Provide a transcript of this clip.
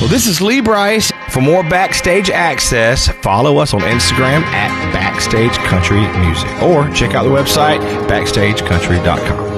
Well, this is Lee Brice. For more backstage access, follow us on Instagram at Backstage Country Music or check out the website backstagecountry.com.